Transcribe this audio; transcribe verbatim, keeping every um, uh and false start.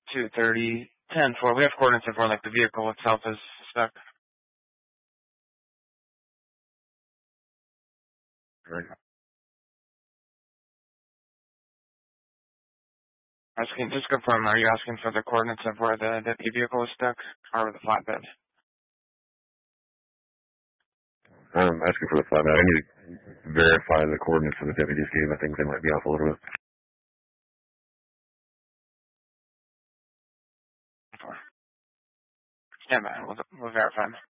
two thirty, ten four. We have coordinates of where, like, the vehicle itself is stuck. Right. Asking, just confirm, are you asking for the coordinates of where the deputy vehicle is stuck, or the flatbed? I'm asking for the flatbed. I need to verify the coordinates that the deputies gave. I think they might be off a little bit. Stand by. We'll, we'll verify them.